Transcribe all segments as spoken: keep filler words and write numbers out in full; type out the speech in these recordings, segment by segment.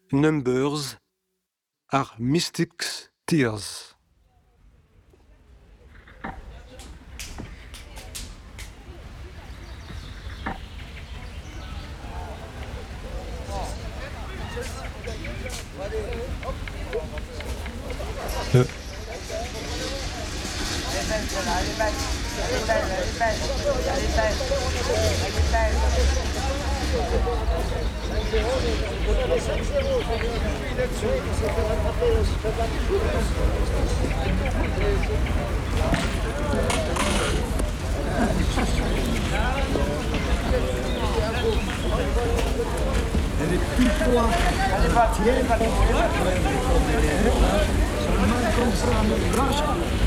numbers are mystic's tears. Euh. Elle est pile poil. Tiens, seulement comme ça, mais blanche.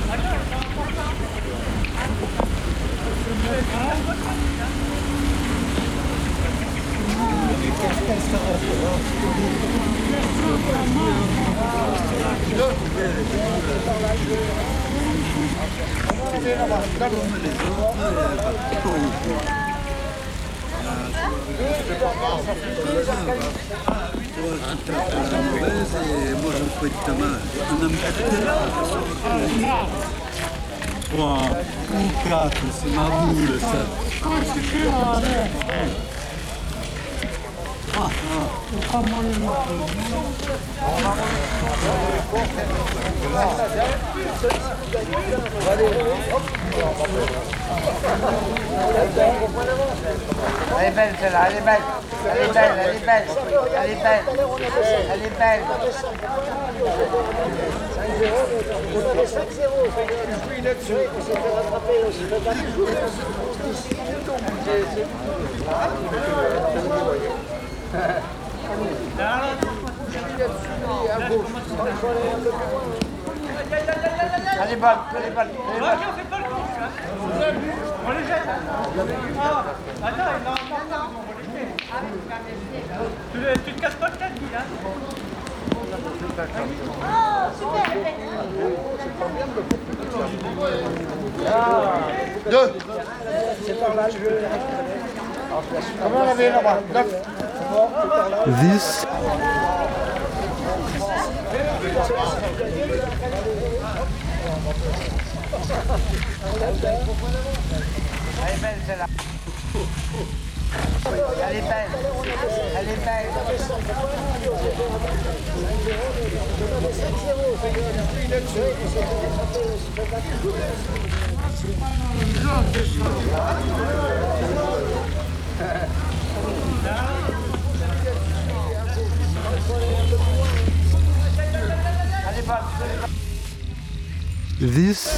Moi je fais de mal. Un quatre, c'est ma boule ça. Ah, Elle est belle celle-là, elle est belle, elle est belle, elle est belle, elle est belle, elle est belle. cinq zéro, on avait cinq zéro, on s'est fait rattraper, on s'est fait battre. Elle est bonne, elle est bonne, elle est bonne. Fais pas le coup, hein. On les jette. Ah, attends, il en a encore, on va les jeter. Tu, le- tu te casses pas le tête, Guy, hein. Oh, super. Deux. C'est par là, je veux. Comment on avait là-bas? Neuf. This Elle est belle celle-là. Elle est belle, elle est belle. Elle est bonne. This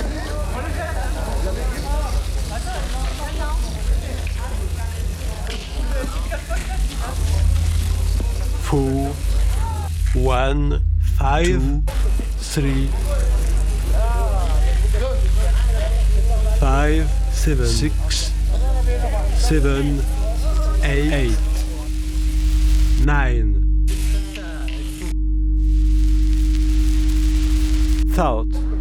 four one five three five seven six seven eight eight nine thought